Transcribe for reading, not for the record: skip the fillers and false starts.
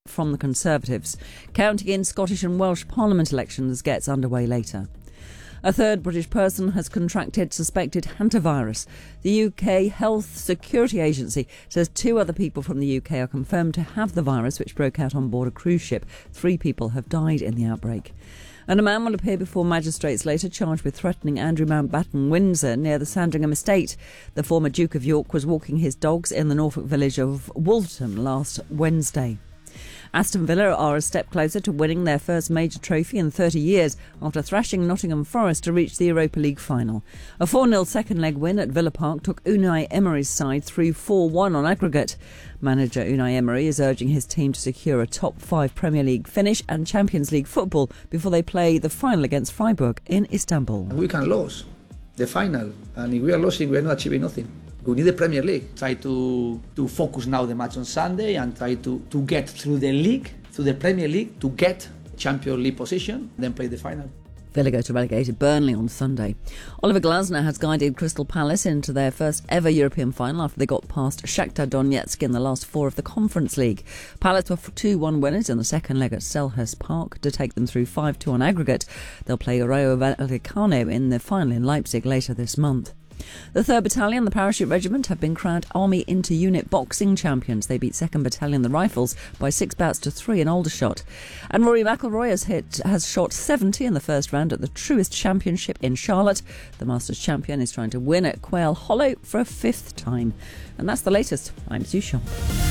from the Conservatives. Counting in Scottish and Welsh Parliament elections gets underway later. A third British person has contracted suspected hantavirus. The UK Health Security Agency says 2 other people from the UK are confirmed to have the virus, which broke out on board a cruise ship. 3 people have died in the outbreak. And a man will appear before magistrates later, charged with threatening Andrew Mountbatten, Windsor, near the Sandringham estate. The former Duke of York was walking his dogs in the Norfolk village of Wolverton last Wednesday. Aston Villa are a step closer to winning their first major trophy in 30 years after thrashing Nottingham Forest to reach the Europa League final. A 4-0 second-leg win at Villa Park took Unai Emery's side through 4-1 on aggregate. Manager Unai Emery is urging his team to secure a top 5 Premier League finish and Champions League football before they play the final against Freiburg in Istanbul. We can lose the final, and if we are losing, we are not achieving nothing. We need the Premier League. Try to focus now the match on Sunday and try to get through the league, through the Premier League, to get Champions League position, then play the final. Villa go to relegated Burnley on Sunday. Oliver Glasner has guided Crystal Palace into their first ever European final after they got past Shakhtar Donetsk in the last 4 of the Conference League. Palace were 2-1 winners in the second leg at Selhurst Park to take them through 5-2 on aggregate. They'll play Rayo Vallecano in the final in Leipzig later this month. The 3rd Battalion, the Parachute Regiment, have been crowned Army Inter-Unit Boxing Champions. They beat 2nd Battalion, the Rifles, by 6 bouts to 3 in Aldershot. And Rory McIlroy has shot 70 in the first round at the Truist Championship in Charlotte. The Masters champion is trying to win at Quail Hollow for a 5th time. And that's the latest. I'm Sue Shaw.